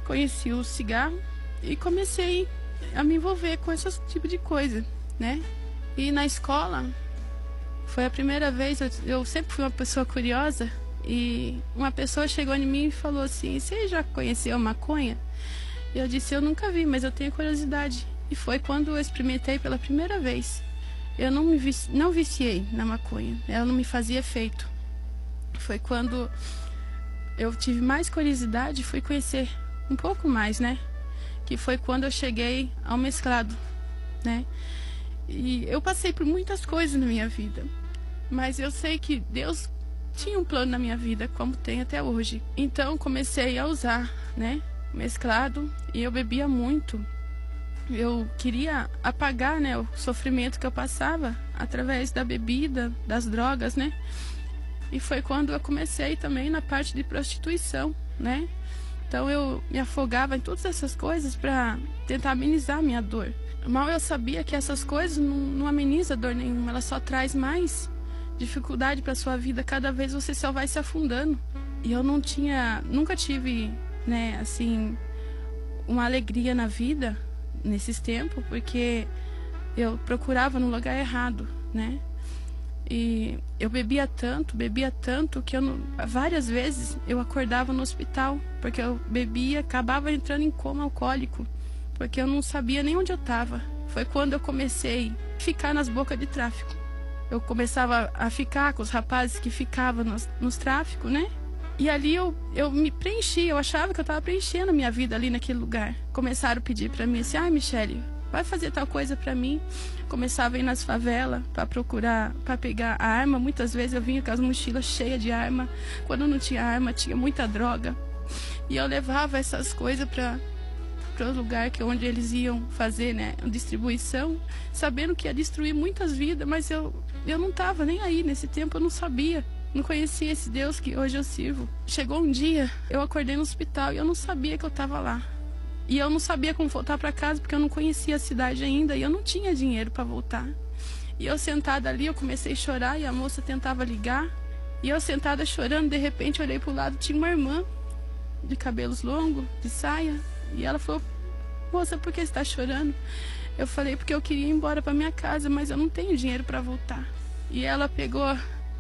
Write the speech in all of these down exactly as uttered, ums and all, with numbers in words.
conheci o cigarro e comecei a me envolver com esse tipo de coisa, né? E na escola, foi a primeira vez, eu, eu sempre fui uma pessoa curiosa, e uma pessoa chegou em mim e falou assim: você já conheceu a maconha? E eu disse: eu nunca vi, mas eu tenho curiosidade. E foi quando eu experimentei pela primeira vez. Eu não me vici, não viciei na maconha, ela não me fazia efeito. Foi quando eu tive mais curiosidade e fui conhecer um pouco mais, né? Que foi quando eu cheguei ao mesclado, né? E eu passei por muitas coisas na minha vida, mas eu sei que Deus tinha um plano na minha vida, como tem até hoje. Então comecei a usar, né, mesclado, e eu bebia muito. Eu queria apagar, né, o sofrimento que eu passava através da bebida, das drogas, né? E foi quando eu comecei também na parte de prostituição, né? Então eu me afogava em todas essas coisas para tentar amenizar a minha dor. Mal eu sabia que essas coisas não, não amenizam dor nenhuma, ela só traz mais dificuldade para sua vida. Cada vez você só vai se afundando. E eu não tinha, nunca tive, né, assim, uma alegria na vida nesses tempos, porque eu procurava no lugar errado, né? E eu bebia tanto, bebia tanto que eu não, várias vezes eu acordava no hospital, porque eu bebia, acabava entrando em coma alcoólico, porque eu não sabia nem onde eu estava. Foi quando eu comecei a ficar nas bocas de tráfico. Eu começava a ficar com os rapazes que ficavam nos, nos tráficos, né? E ali eu, eu me preenchi, eu achava que eu estava preenchendo a minha vida ali naquele lugar. Começaram a pedir para mim assim: ai, Michele, vai fazer tal coisa para mim. Começava a ir nas favelas para procurar, para pegar a arma. Muitas vezes eu vinha com as mochilas cheias de arma. Quando não tinha arma, tinha muita droga. E eu levava essas coisas para para o lugar que onde eles iam fazer, né, distribuição, sabendo que ia destruir muitas vidas, mas eu, eu não estava nem aí. Nesse tempo eu não sabia, não conhecia esse Deus que hoje eu sirvo. Chegou um dia, eu acordei no hospital e eu não sabia que eu estava lá. E eu não sabia como voltar para casa, porque eu não conhecia a cidade ainda e eu não tinha dinheiro para voltar. E eu sentada ali, eu comecei a chorar e a moça tentava ligar. E eu sentada chorando, de repente eu olhei para o lado, tinha uma irmã de cabelos longos, de saia. E ela falou: moça, por que você está chorando? Eu falei: porque eu queria ir embora para minha casa, mas eu não tenho dinheiro para voltar. E ela pegou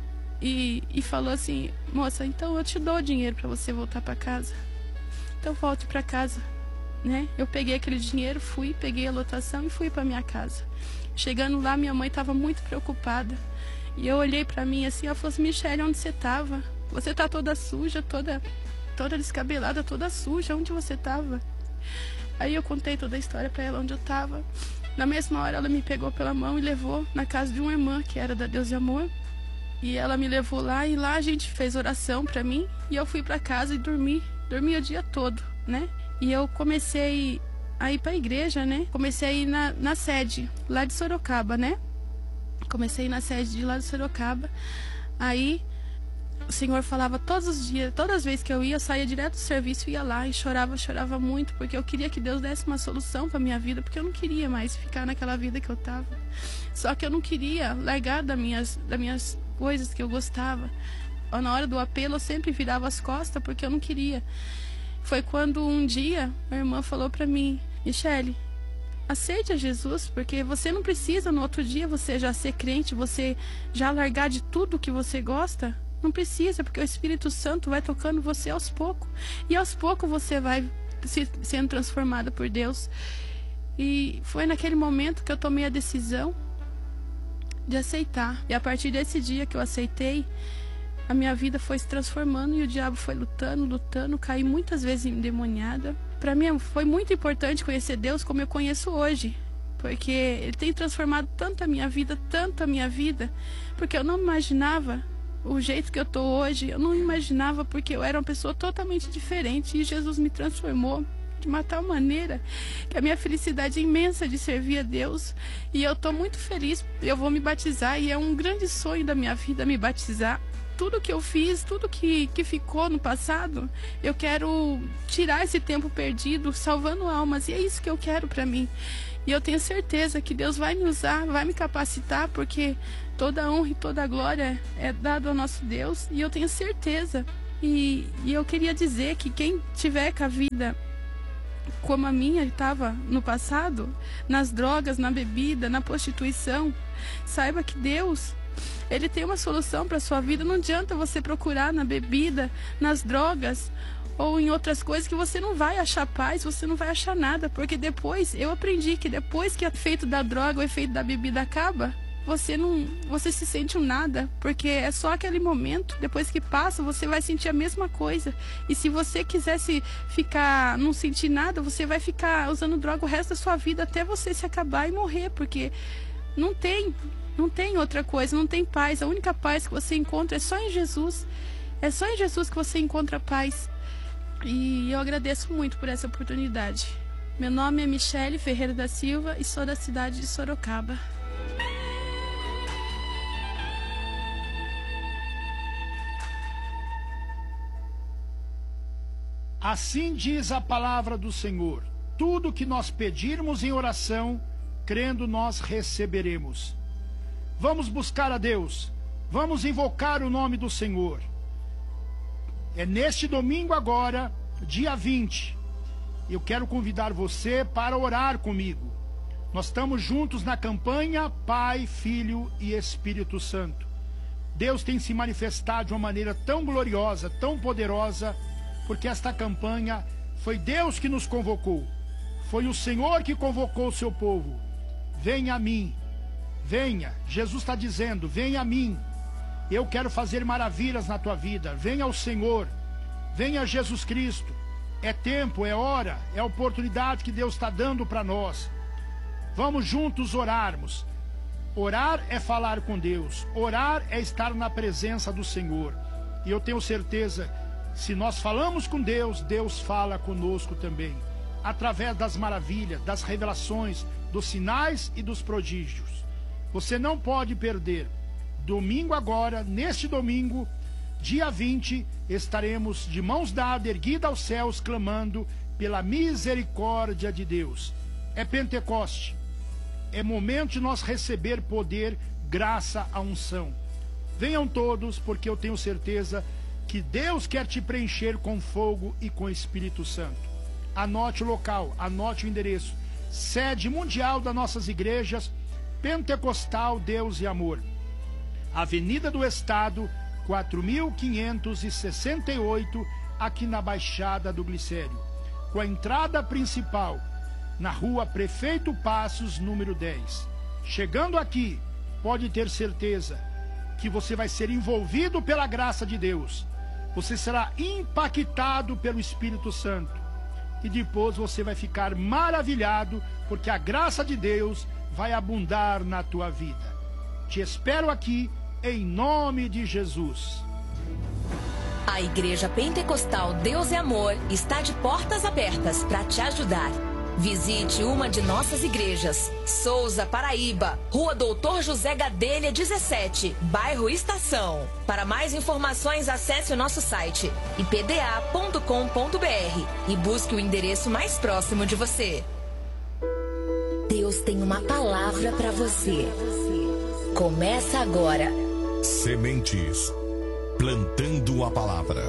e, e falou assim: moça, então eu te dou dinheiro para você voltar para casa. Então volte para casa, né? Eu peguei aquele dinheiro, fui, peguei a lotação e fui para minha casa. Chegando lá, minha mãe estava muito preocupada. E eu olhei para mim assim, ela falou assim: Michele, onde você estava? Você tá toda suja, toda, toda descabelada, toda suja, onde você estava? Aí eu contei toda a história para ela, onde eu estava. Na mesma hora ela me pegou pela mão e levou na casa de uma irmã que era da Deus de Amor. E ela me levou lá e lá a gente fez oração para mim. E eu fui para casa e dormi, dormi o dia todo, né? E eu comecei a ir para a igreja, né? Comecei a ir na, na sede lá de Sorocaba, né? Comecei a ir na sede de lá de Sorocaba. Aí o Senhor falava todos os dias, todas as vezes que eu ia, eu saía direto do serviço e ia lá e chorava, chorava muito, porque eu queria que Deus desse uma solução para minha vida, porque eu não queria mais ficar naquela vida que eu estava. Só que eu não queria largar das minhas, das minhas coisas que eu gostava. Na hora do apelo eu sempre virava as costas, porque eu não queria. Foi quando um dia a irmã falou para mim: Michele, aceite a Jesus, porque você não precisa no outro dia você já ser crente, você já largar de tudo que você gosta. Não precisa, porque o Espírito Santo vai tocando você aos poucos. E aos poucos você vai se, sendo transformada por Deus. E foi naquele momento que eu tomei a decisão de aceitar. E a partir desse dia que eu aceitei, a minha vida foi se transformando e o diabo foi lutando, lutando. Caí muitas vezes endemoniada. Para mim foi muito importante conhecer Deus como eu conheço hoje. Porque Ele tem transformado tanto a minha vida, tanto a minha vida. Porque eu não imaginava o jeito que eu tô hoje, eu não imaginava, porque eu era uma pessoa totalmente diferente e Jesus me transformou de uma tal maneira que a minha felicidade é imensa de servir a Deus. E eu tô muito feliz, eu vou me batizar e é um grande sonho da minha vida me batizar. Tudo que eu fiz, tudo que, que ficou no passado, eu quero tirar esse tempo perdido, salvando almas, e é isso que eu quero para mim. E eu tenho certeza que Deus vai me usar, vai me capacitar, porque toda a honra e toda a glória é dado ao nosso Deus. E eu tenho certeza. E, e eu queria dizer que quem tiver com a vida como a minha estava no passado, nas drogas, na bebida, na prostituição, saiba que Deus, Ele tem uma solução para a sua vida. Não adianta você procurar na bebida, nas drogas ou em outras coisas que você não vai achar paz, você não vai achar nada, porque depois, eu aprendi que depois que o efeito da droga, o efeito da bebida acaba, você não, você se sente um nada, porque é só aquele momento. Depois que passa, você vai sentir a mesma coisa. E se você quisesse ficar, não sentir nada, você vai ficar usando droga o resto da sua vida até você se acabar e morrer, porque não tem, não tem outra coisa, não tem paz. A única paz que você encontra é só em Jesus. É só em Jesus que você encontra paz. E eu agradeço muito por essa oportunidade. Meu nome é Michele Ferreira da Silva e sou da cidade de Sorocaba. Assim diz a palavra do Senhor: tudo que nós pedirmos em oração, crendo nós receberemos. Vamos buscar a Deus, vamos invocar o nome do Senhor. É neste domingo agora, dia vinte, eu quero convidar você para orar comigo. Nós estamos juntos na campanha Pai, Filho e Espírito Santo. Deus tem se manifestado de uma maneira tão gloriosa, tão poderosa, porque esta campanha foi Deus que nos convocou. Foi o Senhor que convocou o seu povo. Venha a mim, venha. Jesus está dizendo, venha a mim. Eu quero fazer maravilhas na tua vida. Venha ao Senhor, venha a Jesus Cristo. É tempo, é hora, é a oportunidade que Deus está dando para nós. Vamos juntos orarmos. Orar é falar com Deus. Orar é estar na presença do Senhor. E eu tenho certeza, se nós falamos com Deus, Deus fala conosco também, através das maravilhas, das revelações, dos sinais e dos prodígios. Você não pode perder. Domingo agora, neste domingo, dia vinte, estaremos de mãos dadas, erguidas aos céus, clamando pela misericórdia de Deus. É Pentecoste. É momento de nós receber poder, graça, a unção. Venham todos, porque eu tenho certeza que Deus quer te preencher com fogo e com Espírito Santo. Anote o local, anote o endereço. Sede mundial das nossas igrejas, Pentecostal Deus e Amor. Avenida do Estado, quatro mil quinhentos e sessenta e oito, aqui na Baixada do Glicério. Com a entrada principal, na rua Prefeito Passos, número dez. Chegando aqui, pode ter certeza que você vai ser envolvido pela graça de Deus. Você será impactado pelo Espírito Santo. E depois você vai ficar maravilhado, porque a graça de Deus vai abundar na tua vida. Te espero aqui, em nome de Jesus. A Igreja Pentecostal Deus e Amor está de portas abertas para te ajudar. Visite uma de nossas igrejas. Souza, Paraíba, Rua Doutor José Gadelha, dezessete, bairro Estação. Para mais informações, acesse o nosso site i p d a ponto com ponto b r e busque o endereço mais próximo de você. Deus tem uma palavra para você. Começa agora. Sementes, plantando a palavra.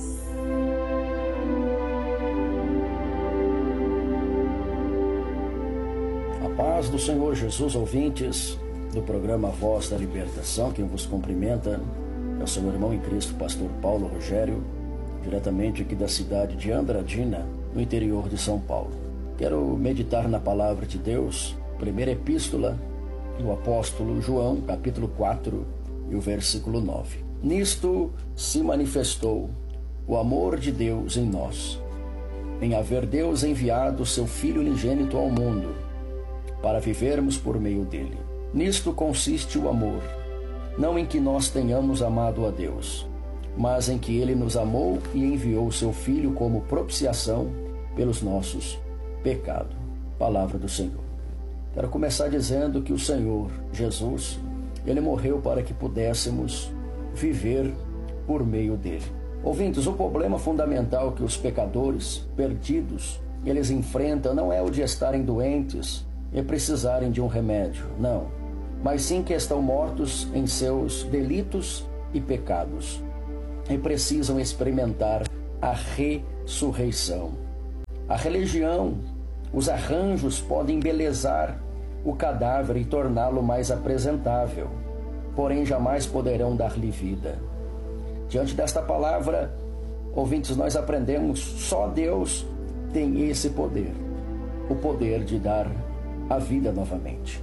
A paz do Senhor Jesus, ouvintes do programa Voz da Libertação. Quem vos cumprimenta é o seu irmão em Cristo, pastor Paulo Rogério, diretamente aqui da cidade de Andradina, no interior de São Paulo. Quero meditar na palavra de Deus, primeira epístola do apóstolo João, capítulo quatro, e o versículo nove. Nisto se manifestou o amor de Deus em nós, em haver Deus enviado seu Filho unigênito ao mundo, para vivermos por meio dele. Nisto consiste o amor, não em que nós tenhamos amado a Deus, mas em que ele nos amou e enviou seu Filho como propiciação pelos nossos pecados. Palavra do Senhor. Quero começar dizendo que o Senhor Jesus, ele morreu para que pudéssemos viver por meio dele. Ouvintes, o problema fundamental que os pecadores perdidos, eles enfrentam não é o de estarem doentes e precisarem de um remédio, não. Mas sim que estão mortos em seus delitos e pecados e precisam experimentar a ressurreição. A religião, os arranjos podem embelezar o cadáver e torná-lo mais apresentável, porém jamais poderão dar-lhe vida. Diante desta palavra, ouvintes, nós aprendemos, só Deus tem esse poder, o poder de dar a vida novamente.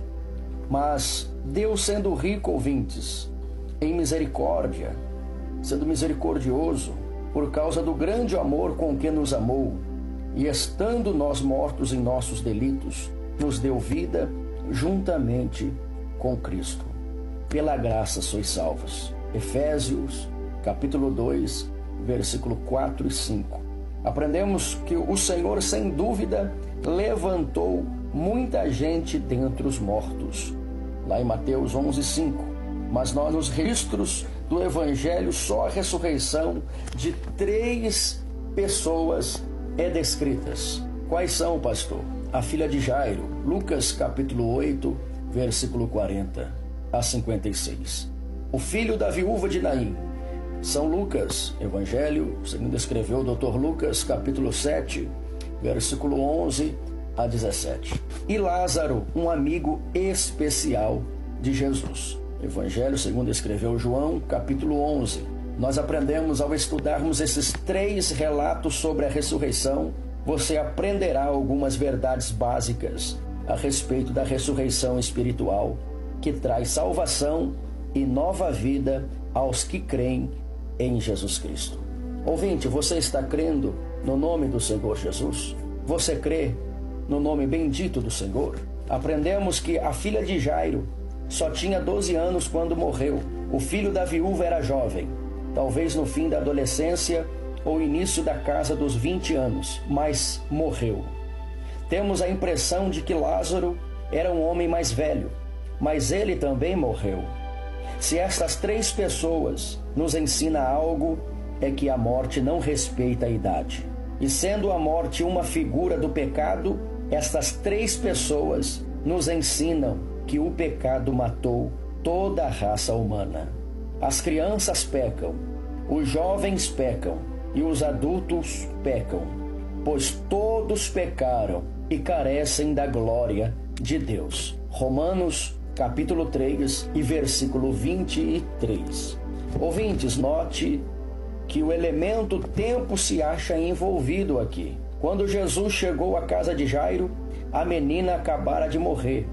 Mas Deus, sendo rico, ouvintes, em misericórdia, sendo misericordioso, por causa do grande amor com que nos amou, e estando nós mortos em nossos delitos, nos deu vida juntamente com Cristo. Pela graça sois salvos. Efésios, capítulo dois, versículo quatro e cinco. Aprendemos que o Senhor, sem dúvida, levantou muita gente dentre os mortos. Lá em Mateus onze, cinco. Mas nós, nos registros do Evangelho, só a ressurreição de três pessoas é descritas. Quais são, pastor? A filha de Jairo, Lucas capítulo oito, versículo quarenta a cinquenta e seis. O filho da viúva de Naim, São Lucas, Evangelho, segundo escreveu o doutor Lucas, capítulo sete, versículo onze a dezessete. E Lázaro, um amigo especial de Jesus. Evangelho, segundo escreveu João, capítulo onze. Nós aprendemos, ao estudarmos esses três relatos sobre a ressurreição, você aprenderá algumas verdades básicas a respeito da ressurreição espiritual, que traz salvação e nova vida aos que creem em Jesus Cristo. Ouvinte, você está crendo no nome do Senhor Jesus? Você crê no nome bendito do Senhor? Aprendemos que a filha de Jairo só tinha doze anos quando morreu. O filho da viúva era jovem, talvez no fim da adolescência ou início da casa dos vinte anos, mas morreu. Temos a impressão de que Lázaro era um homem mais velho, mas ele também morreu. Se estas três pessoas nos ensinam algo, é que a morte não respeita a idade. E sendo a morte uma figura do pecado, estas três pessoas nos ensinam que o pecado matou toda a raça humana. As crianças pecam, os jovens pecam e os adultos pecam, pois todos pecaram e carecem da glória de Deus. Romanos capítulo três e versículo vinte e três. Ouvintes, note que o elemento tempo se acha envolvido aqui. Quando Jesus chegou à casa de Jairo, a menina acabara de morrer.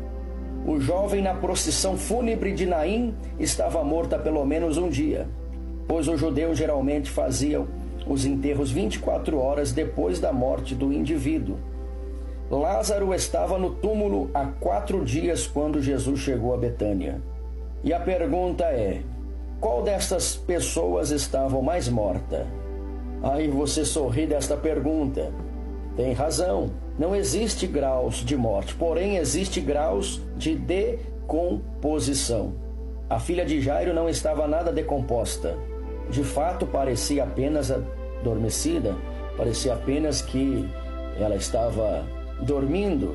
O jovem na procissão fúnebre de Naim estava morto há pelo menos um dia, pois os judeus geralmente faziam os enterros vinte e quatro horas depois da morte do indivíduo. Lázaro estava no túmulo há quatro dias quando Jesus chegou a Betânia. E a pergunta é: qual destas pessoas estava mais morta? Aí você sorri desta pergunta. Tem razão. Não existe graus de morte, porém existe graus de decomposição. A filha de Jairo não estava nada decomposta. De fato, parecia apenas adormecida, parecia apenas que ela estava dormindo.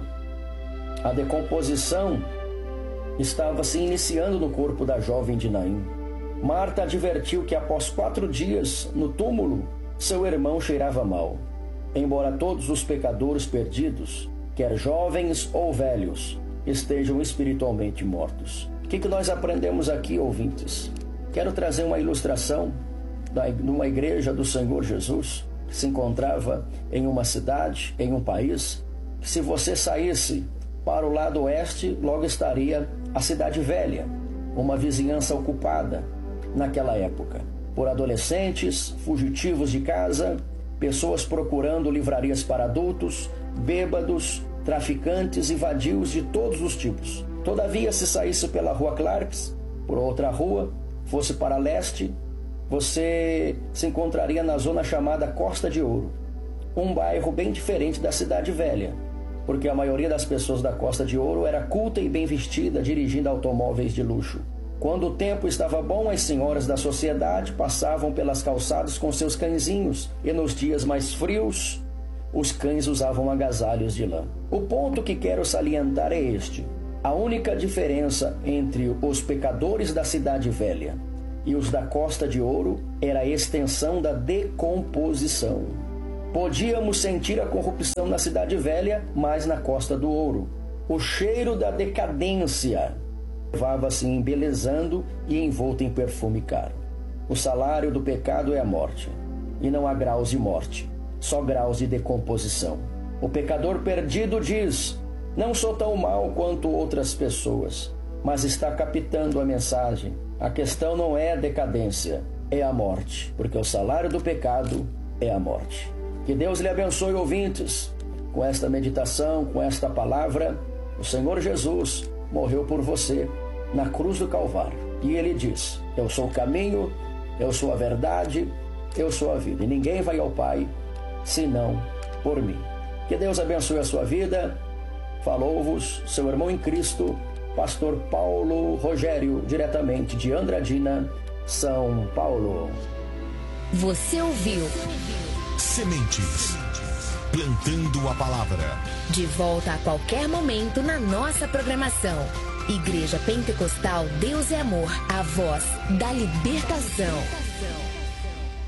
A decomposição estava se iniciando no corpo da jovem de Naim. Marta advertiu que após quatro dias no túmulo, seu irmão cheirava mal. Embora todos os pecadores perdidos, quer jovens ou velhos, estejam espiritualmente mortos. O que, que nós aprendemos aqui, ouvintes? Quero trazer uma ilustração de uma igreja do Senhor Jesus, que se encontrava em uma cidade, em um país. Se você saísse para o lado oeste, logo estaria a Cidade Velha, uma vizinhança ocupada naquela época por adolescentes, fugitivos de casa, pessoas procurando livrarias para adultos, bêbados, traficantes e vadios de todos os tipos. Todavia, se saísse pela Rua Clarks, por outra rua, fosse para leste, você se encontraria na zona chamada Costa de Ouro, um bairro bem diferente da Cidade Velha, porque a maioria das pessoas da Costa de Ouro era culta e bem vestida, dirigindo automóveis de luxo. Quando o tempo estava bom, as senhoras da sociedade passavam pelas calçadas com seus cãezinhos, e nos dias mais frios, os cães usavam agasalhos de lã. O ponto que quero salientar é este: a única diferença entre os pecadores da Cidade Velha e os da Costa de Ouro era a extensão da decomposição. Podíamos sentir a corrupção na Cidade Velha, mas na Costa do Ouro. O cheiro da decadência levava-se embelezando e envolto em perfume caro. O salário do pecado é a morte, e não há graus de morte, só graus de decomposição. O pecador perdido diz: não sou tão mau quanto outras pessoas, mas está captando a mensagem. A questão não é a decadência, é a morte, porque o salário do pecado é a morte. Que Deus lhe abençoe, ouvintes. Com esta meditação, com esta palavra, o Senhor Jesus morreu por você na cruz do Calvário. E Ele diz: eu sou o caminho, eu sou a verdade, eu sou a vida. E ninguém vai ao Pai senão por mim. Que Deus abençoe a sua vida. Falou-vos seu irmão em Cristo, pastor Paulo Rogério, diretamente de Andradina, São Paulo. Você ouviu Sementes, plantando a palavra. De volta a qualquer momento na nossa programação. Igreja Pentecostal Deus é Amor, a voz da libertação.